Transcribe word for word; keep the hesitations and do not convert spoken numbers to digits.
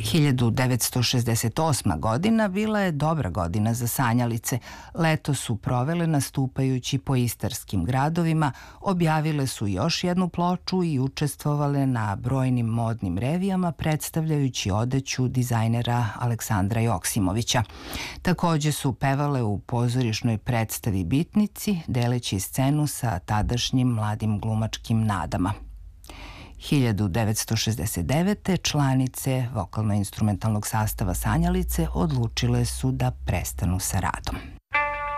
hiljadu devetsto šezdeset osma. godina bila je dobra godina za sanjalice. Leto su provele nastupajući po istarskim gradovima, objavile su još jednu ploču i učestvovale na brojnim modnim revijama predstavljajući odeću dizajnera Aleksandra Joksimovića. Takođe su pevale u pozorišnoj predstavi Bitnici, deleći scenu sa tadašnjim mladim glumačkim nadama. hiljadu devetsto šezdeset devete. članice vokalno-instrumentalnog sastava Sanjalice odlučile su da prestanu sa radom.